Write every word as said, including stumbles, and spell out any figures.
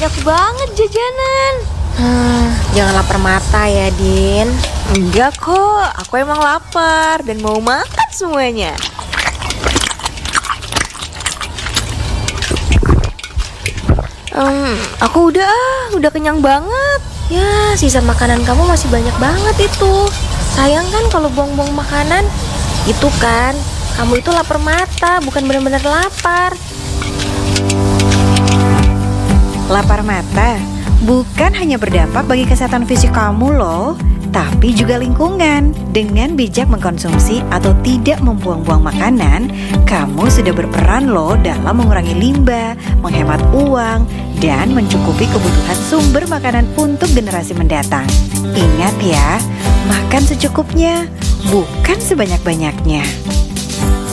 banyak banget jajanan. Hmm, jangan lapar mata ya, Din. Enggak kok, aku emang lapar dan mau makan semuanya. Hmm, aku udah, udah kenyang banget. Ya, sisa makanan kamu masih banyak banget itu. Sayang kan kalau buang-buang makanan. Itu kan, kamu itu lapar mata, bukan benar-benar lapar. Lapar mata bukan hanya berdampak bagi kesehatan fisik kamu loh, tapi juga lingkungan. Dengan bijak mengkonsumsi atau tidak membuang-buang makanan, kamu sudah berperan loh dalam mengurangi limbah, menghemat uang, dan mencukupi kebutuhan sumber makanan untuk generasi mendatang. Ingat ya, makan secukupnya, bukan sebanyak-banyaknya.